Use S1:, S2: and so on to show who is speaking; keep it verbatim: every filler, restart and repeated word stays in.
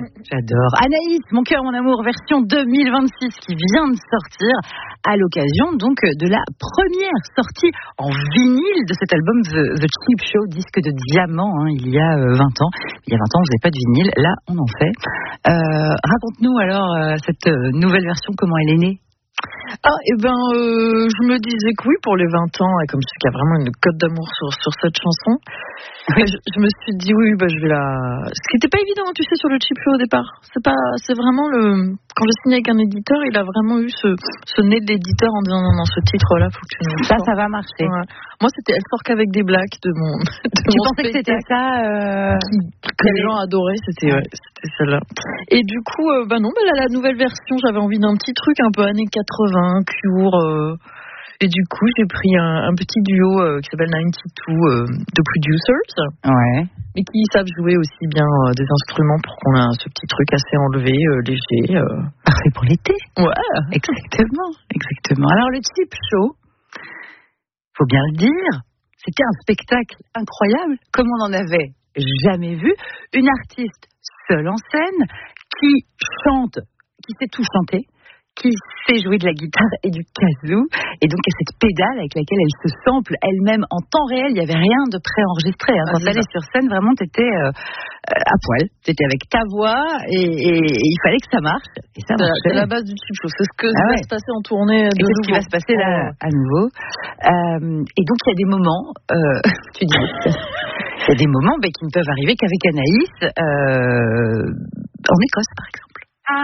S1: j'adore. Anaïs, Mon cœur, mon amour, version deux mille vingt-six qui vient de sortir à l'occasion donc de la première sortie en vinyle de cet album The, The Cheap Show, disque de diamant, hein, il y a vingt ans. Il y a vingt ans, on faisait pas de vinyle, là on en fait. Euh, raconte-nous alors euh, cette nouvelle version, comment elle est née?
S2: Ah, et ben, euh, je me disais que oui, pour les vingt ans, et comme je sais qu'il y a vraiment une cote d'amour sur, sur cette chanson, oui. je, je me suis dit oui, bah, je vais la. Ce qui n'était pas évident, tu sais, sur le Cheap Show au départ. C'est pas, c'est vraiment le. Quand j'ai signé avec un éditeur, il a vraiment eu ce, ce nez de l'éditeur en disant non, non, ce titre-là, faut que tu nous.
S1: Ça, ça va marcher.
S2: Ouais. Moi, c'était Elle sort qu'avec des blacks de mon. De
S1: tu
S2: mon
S1: pensais que c'était ça euh...
S2: que les gens adoraient, c'était, ouais, c'était celle-là. Et du coup, euh, bah non, bah là, la nouvelle version, j'avais envie d'un petit truc un peu années quatre-vingts, Cure. Euh, et du coup, j'ai pris un, un petit duo euh, qui s'appelle quatre-vingt-deux euh, de Producers.
S1: Ouais.
S2: Mais qui savent jouer aussi bien euh, des instruments pour qu'on ait ce petit truc assez enlevé, euh, léger. Euh.
S1: Parfait pour l'été.
S2: Ouais.
S1: Exactement, exactement. Alors, le Cheap Show, faut bien le dire, c'était un spectacle incroyable, comme on n'en avait jamais vu. Une artiste seule en scène, qui chante, qui sait tout chanter, qui sait jouer de la guitare et du kazoo, et donc il y a cette pédale avec laquelle elle se sample elle-même en temps réel. Il n'y avait rien de préenregistré. Hein. Quand ah, elle est sur scène, vraiment, t'étais euh, à poil. T'étais avec ta voix et, et, et il fallait que ça marche. Et ça marche.
S2: C'est la base du Cheap Show. C'est ce que
S1: ah,
S2: va
S1: ouais.
S2: se passer en tournée de
S1: et
S2: nouveau.
S1: c'est ce qui va se passer là à nouveau. Euh, et donc il y a des moments, euh, tu dis, il y a des moments bah, qui ne peuvent arriver qu'avec Anaïs, euh, en Écosse par exemple.